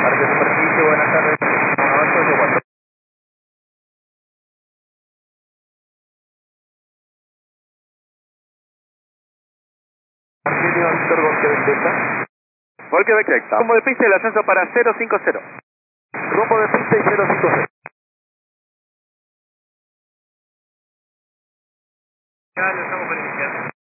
Parque Superficie, buenas tardes. 1884. Argentina Víctor González Delta. Quebec Delta. Rumbo de pista y el ascenso para 050. Rumbo de pista y 050. Ya lo estamos por iniciar.